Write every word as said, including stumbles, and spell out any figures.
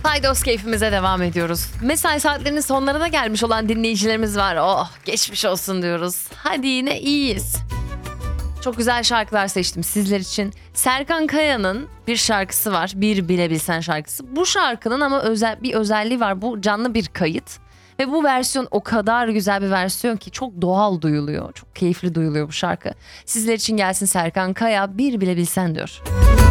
Paydos keyfimize devam ediyoruz. Mesai saatlerinin sonlarına gelmiş olan dinleyicilerimiz var. Oh, geçmiş olsun diyoruz. Hadi yine iyiyiz. Çok güzel şarkılar seçtim sizler için. Serkan Kaya'nın bir şarkısı var. Bir Bilebilsen şarkısı. Bu şarkının ama özel bir özelliği var. Bu canlı bir kayıt. Ve bu versiyon o kadar güzel bir versiyon ki çok doğal duyuluyor. Çok keyifli duyuluyor bu şarkı. Sizler için gelsin Serkan Kaya, Bir Bilebilsen diyor.